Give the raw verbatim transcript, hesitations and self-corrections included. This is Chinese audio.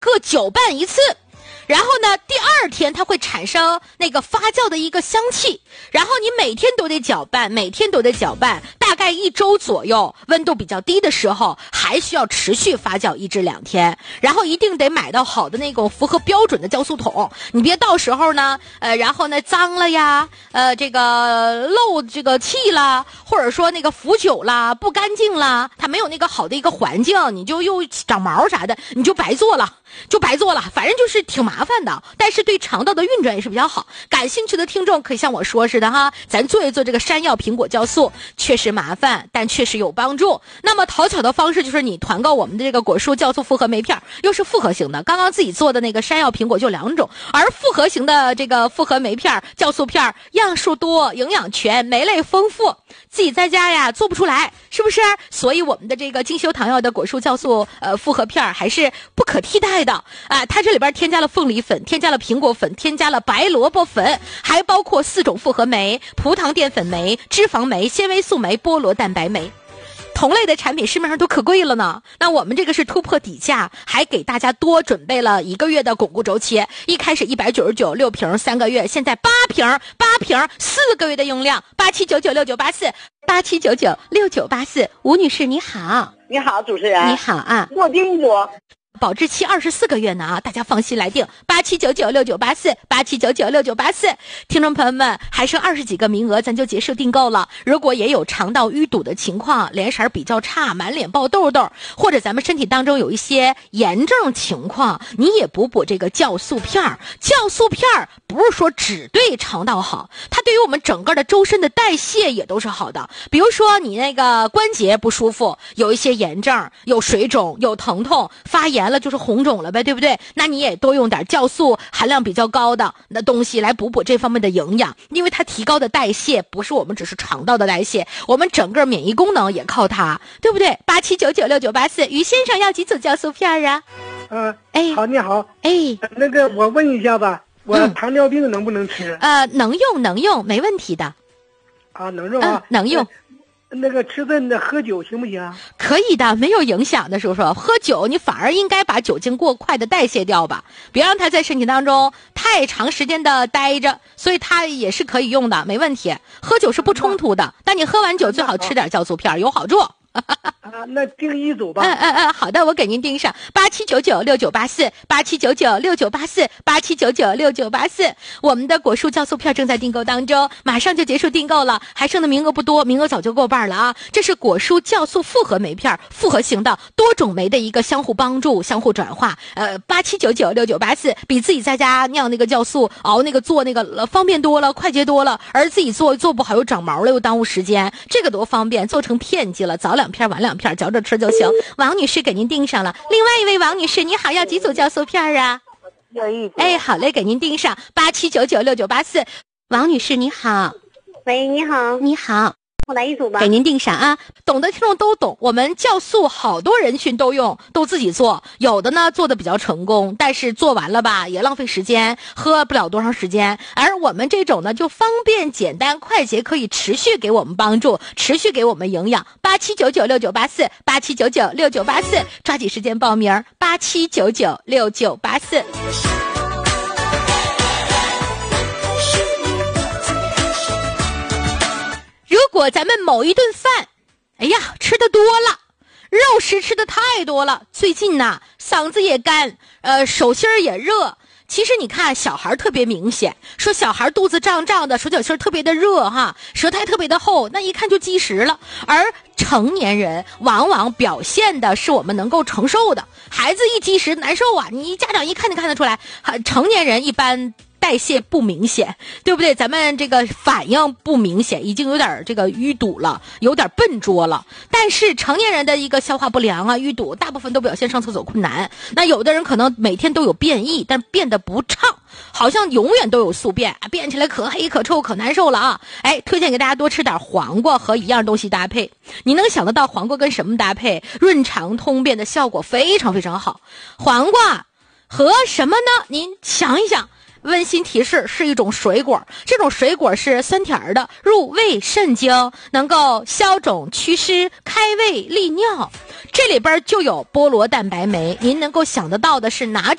各搅拌一次。然后呢，第二天它会产生那个发酵的一个香气，然后你每天都得搅拌，每天都得搅拌，大概一周左右，温度比较低的时候，还需要持续发酵一至两天。然后一定得买到好的那种符合标准的酵素桶，你别到时候呢，呃，然后呢脏了呀，呃，这个漏这个气啦，或者说那个腐朽啦，不干净啦，它没有那个好的一个环境，你就又长毛啥的，你就白做了。就白做了，反正就是挺麻烦的，但是对肠道的运转也是比较好。感兴趣的听众可以像我说似的哈，咱做一做这个山药苹果酵素，确实麻烦，但确实有帮助。那么讨巧的方式就是你团购我们的这个果蔬酵素复合酶片，又是复合型的，刚刚自己做的那个山药苹果就两种，而复合型的这个复合酶片酵素片样数多，营养全，酶类丰富，自己在家呀做不出来，是不是？所以我们的这个精修堂药的果蔬酵素呃复合片还是不可替代的啊！它这里边添加了凤梨粉，添加了苹果粉，添加了白萝卜粉，还包括四种复合酶：葡萄淀粉酶、脂肪酶、纤维素酶、菠萝蛋白酶。同类的产品市面上都可贵了呢，那我们这个是突破底价，还给大家多准备了一个月的巩固周期。一开始一百九十九六瓶三个月，现在八瓶八瓶四个月的用量，八七九九六九八四八七九九六九八四。吴女士你好。 你好，主持人。 你好啊。 我订过。 保质期二十四个月呢啊，大家放心来订八七九九六九八四八七九九六九八四。听众朋友们，还剩二十几个名额，咱就结束订购了。如果也有肠道淤堵的情况，脸色比较差，满脸爆痘痘，或者咱们身体当中有一些炎症情况，你也补补这个酵素片儿。酵素片儿不是说只对肠道好，它对于我们整个的周身的代谢也都是好的。比如说你那个关节不舒服，有一些炎症，有水肿，有疼痛，发炎了就是红肿了呗，对不对？那你也多用点酵素含量比较高的那东西来补补这方面的营养，因为它提高的代谢不是我们只是肠道的代谢，我们整个免疫功能也靠它，对不对？八七九九六九八四。于先生要几组酵素片啊？ 呃，哎，好，你好， 哎， 那个我问一下吧，我糖尿病能不能吃？ 嗯、呃，能用，能用，没问题的。 啊，能用啊， 嗯、能用。 那个吃这的喝酒行不行？ 可以的，没有影响的，叔叔。喝酒你反而应该把酒精过快的代谢掉吧，别让它在身体当中太长时间的待着，所以它也是可以用的，没问题。喝酒是不冲突的，但你喝完酒最好吃点酵素片，有好处。 啊，那订一组吧。 嗯嗯嗯，好的，我给您订上八七九九六九八四八七九九六九八四八七九九六九八四。我们的果蔬酵素片正在订购当中，马上就结束订购了，还剩的名额不多，名额早就过半了啊！这是果蔬酵素复合酶片，复合型的多种酶的一个相互帮助、相互转化。呃，八七九九六九八四，比自己在家酿那个酵素熬那个做那个、呃、方便多了，快捷多了，而自己做做不好又长毛了，又耽误时间，这个多方便，做成片剂了，早两片晚两片，嚼着吃就行。王女士给您订上了。另外一位王女士，你好，要几组酵素片啊？ 有一组。 哎，好嘞，给您订上八七九九六九八四。王女士你好。 喂，你好。 你好。 我来一组吧。 给您订上啊。懂的听众都懂，我们酵素好多人群都用，都自己做，有的呢做的比较成功，但是做完了吧也浪费时间，喝不了多长时间。而我们这种呢就方便简单快捷，可以持续给我们帮助，持续给我们营养。八七九九六九八四八七九九六九八四，抓紧时间报名。八七九九六九八四。如果咱们某一顿饭，哎呀，吃的多了，肉食吃的太多了，最近呢，嗓子也干，呃，手心也热。其实你看，小孩特别明显，说小孩肚子胀胀的，手脚心特别的热哈，舌苔特别的厚，那一看就积食了。而成年人往往表现的是我们能够承受的，孩子一积食难受啊，你家长一看就看得出来。成年人一般代谢不明显，对不对？咱们这个反应不明显，已经有点这个淤堵了，有点笨拙了。但是成年人的一个消化不良啊、淤堵，大部分都表现上厕所困难。那有的人可能每天都有便意，但便得不畅，好像永远都有宿便，便起来可黑可臭可难受了啊！哎，推荐给大家多吃点黄瓜和一样东西搭配。你能想得到黄瓜跟什么搭配？润肠通便的效果非常非常好。黄瓜和什么呢？您想一想。 温馨提示，是一种水果，这种水果是酸甜的，入胃肾经，能够消肿祛湿、开胃利尿。这里边就有菠萝蛋白酶，您能够想得到的是哪种